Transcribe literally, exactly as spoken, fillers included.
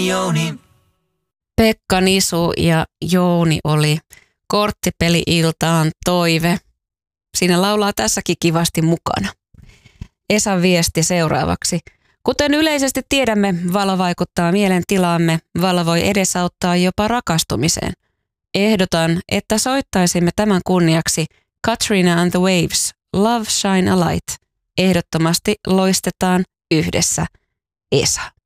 Jouni. Pekka Nisu ja Jouni oli korttipeli-iltaan toive. Siinä laulaa tässäkin kivasti mukana. Esan viesti seuraavaksi. Kuten yleisesti tiedämme, valo vaikuttaa mielentilaamme. Valo voi edesauttaa jopa rakastumiseen. Ehdotan, että soittaisimme tämän kunniaksi Katrina and the Waves, Love Shine a Light. Ehdottomasti loistetaan yhdessä. Esa.